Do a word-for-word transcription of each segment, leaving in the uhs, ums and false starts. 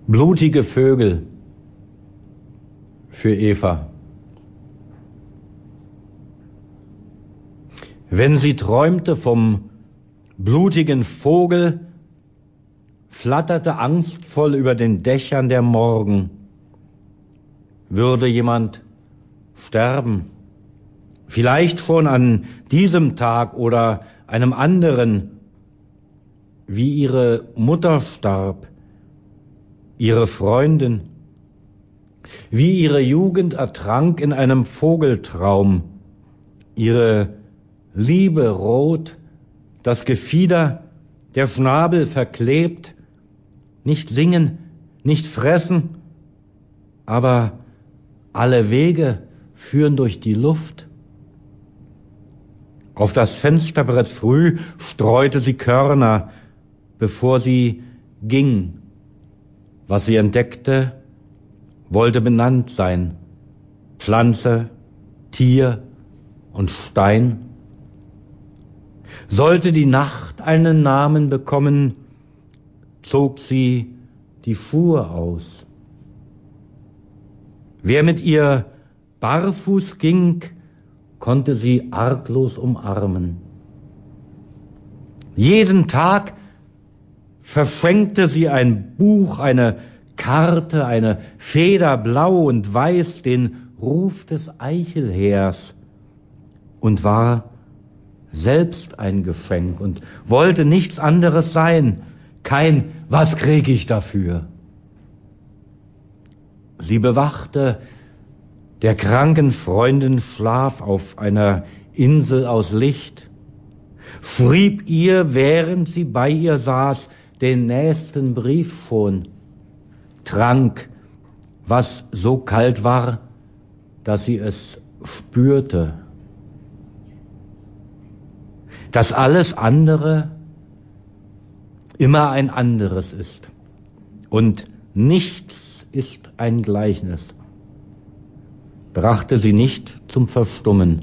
Blutige Vögel für Eva. Wenn sie träumte vom blutigen Vogel, flatterte angstvoll über den Dächern der Morgen. Würde jemand sterben, vielleicht schon an diesem Tag oder einem anderen, wie ihre Mutter starb, ihre Freundin, wie ihre Jugend ertrank in einem Vogeltraum, ihre Liebe rot, das Gefieder, der Schnabel verklebt, nicht singen, nicht fressen, aber alle Wege führen durch die Luft. Auf das Fensterbrett früh streute sie Körner, bevor sie ging. Was sie entdeckte, wollte benannt sein. Pflanze, Tier und Stein. Sollte die Nacht einen Namen bekommen, zog sie die Fuhr aus. Wer mit ihr barfuß ging, konnte sie arglos umarmen. Jeden Tag verschenkte sie ein Buch, eine Karte, eine Feder blau und weiß, den Ruf des Eichelheers und war selbst ein Geschenk und wollte nichts anderes sein, kein "Was krieg ich dafür?". Sie bewachte der kranken Freundin Schlaf auf einer Insel aus Licht, schrieb ihr, während sie bei ihr saß, den nächsten Brief schon, trank, was so kalt war, dass sie es spürte. Dass alles andere immer ein anderes ist und nichts ist ein Gleichnis, brachte sie nicht zum Verstummen.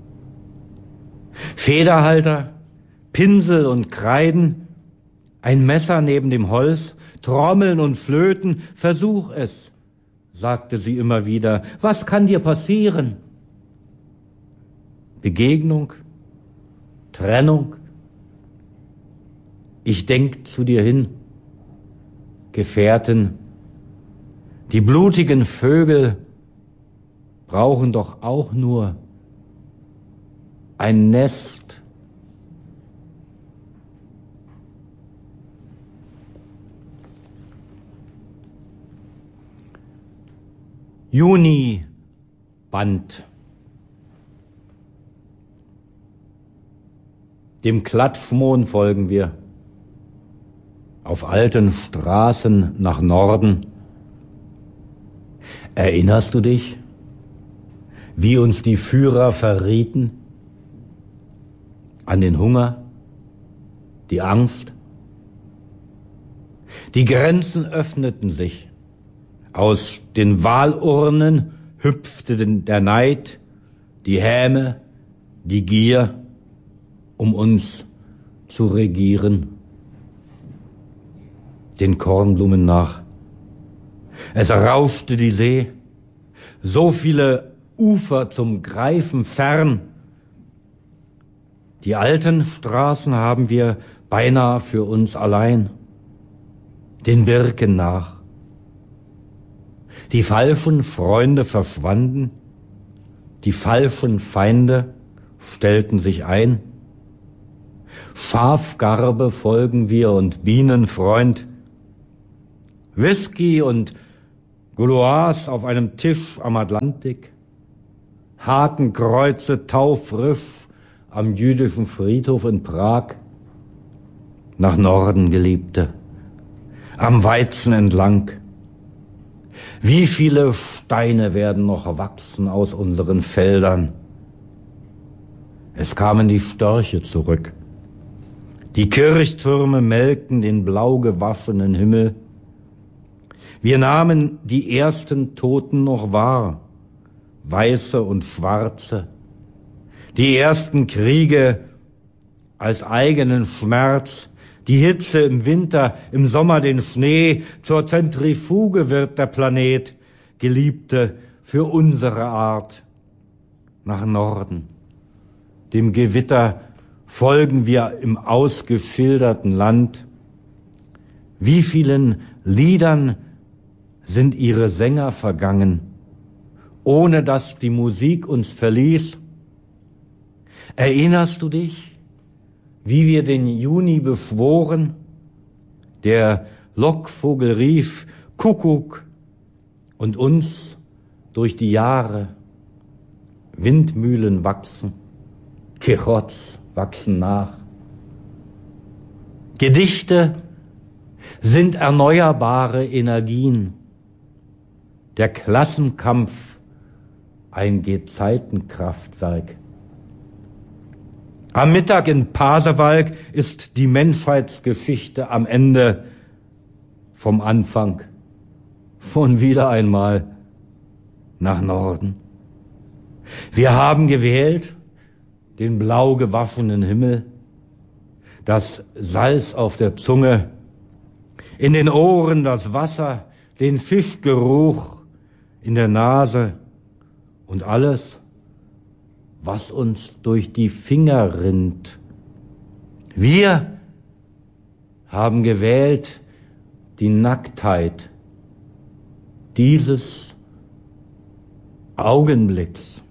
Federhalter, Pinsel und Kreiden, ein Messer neben dem Holz, Trommeln und Flöten, versuch es, sagte sie immer wieder. Was kann dir passieren? Begegnung, Trennung. Ich denk zu dir hin, Gefährtin. Die blutigen Vögel brauchen doch auch nur ein Nest. Juniband. Dem Klatschmohn folgen wir, auf alten Straßen nach Norden. Erinnerst du dich, wie uns die Führer verrieten? An den Hunger, die Angst? Die Grenzen öffneten sich. Aus den Wahlurnen hüpfte der Neid, die Häme, die Gier, um uns zu regieren. Den Kornblumen nach. Es rauschte die See, so viele Ufer zum Greifen fern. Die alten Straßen haben wir beinahe für uns allein, den Birken nach. Die falschen Freunde verschwanden, die falschen Feinde stellten sich ein. Schafgarbe folgen wir und Bienenfreund. Whisky und Gouloirs auf einem Tisch am Atlantik. Hakenkreuze taufrisch am jüdischen Friedhof in Prag. Nach Norden, Geliebte, am Weizen entlang. Wie viele Steine werden noch wachsen aus unseren Feldern? Es kamen die Störche zurück. Die Kirchtürme melkten den blau gewaschenen Himmel. Wir nahmen die ersten Toten noch wahr, weiße und schwarze. Die ersten Kriege als eigenen Schmerz, Die Hitze im Winter, im Sommer den Schnee, zur Zentrifuge wird der Planet, Geliebte, für unsere Art. Nach Norden, dem Gewitter, folgen wir im ausgeschilderten Land. Wie vielen Liedern sind ihre Sänger vergangen, ohne dass die Musik uns verließ? Erinnerst du dich, wie wir den Juni beschworen? Der Lockvogel rief Kuckuck und uns durch die Jahre Windmühlen wachsen, Quixotes wachsen nach. Gedichte sind erneuerbare Energien. Der Klassenkampf ein Gezeitenkraftwerk. Am Mittag in Pasewalk ist die Menschheitsgeschichte am Ende vom Anfang. Schon wieder einmal nach Norden. Wir haben gewählt den blau gewaschenen Himmel, das Salz auf der Zunge, in den Ohren das Wasser, den Fischgeruch in der Nase und alles, was uns durch die Finger rinnt. Wir haben gewählt die Nacktheit dieses Augenblicks.